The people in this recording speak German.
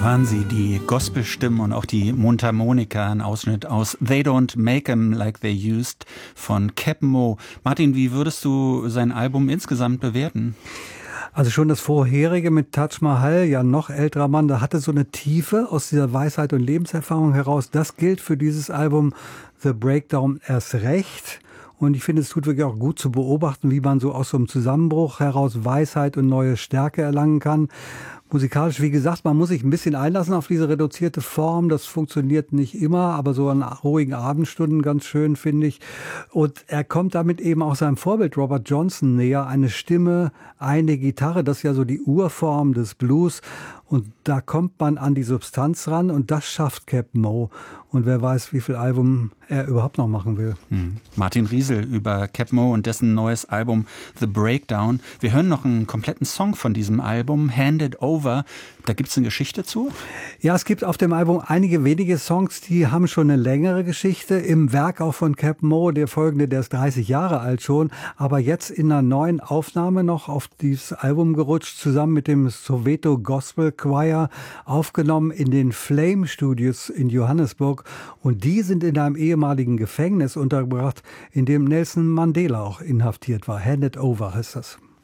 hören Sie die Gospelstimmen und auch die Mundharmonika, ein Ausschnitt aus They Don't Make 'Em Like They Used von Cap'n Mo. Martin, wie würdest du sein Album insgesamt bewerten? Also schon das vorherige mit Taj Mahal, ja noch älterer Mann, da hatte so eine Tiefe aus dieser Weisheit und Lebenserfahrung heraus. Das gilt für dieses Album The Breakdown erst recht. Und ich finde, es tut wirklich auch gut zu beobachten, wie man so aus so einem Zusammenbruch heraus Weisheit und neue Stärke erlangen kann. Musikalisch, wie gesagt, man muss sich ein bisschen einlassen auf diese reduzierte Form. Das funktioniert nicht immer, aber so an ruhigen Abendstunden ganz schön, finde ich. Und er kommt damit eben auch seinem Vorbild Robert Johnson näher. Eine Stimme, eine Gitarre, das ist ja so die Urform des Blues. Und da kommt man an die Substanz ran und das schafft Cap'n Mo. Und wer weiß, wie viel Album er überhaupt noch machen will. Martin Riesel über Cap'n Mo und dessen neues Album The Breakdown. Wir hören noch einen kompletten Song von diesem Album, Hand It Over. Da gibt es eine Geschichte zu? Ja, es gibt auf dem Album einige wenige Songs, die haben schon eine längere Geschichte. Im Werk auch von Cap'n Mo, der folgende, der ist 30 Jahre alt schon, aber jetzt in einer neuen Aufnahme noch auf dieses Album gerutscht, zusammen mit dem Soweto Gospel Choir, aufgenommen in den Flame Studios in Johannesburg. Und die sind in einem ehemaligen Gefängnis untergebracht, in dem Nelson Mandela auch inhaftiert war. Hand It Over heißt das.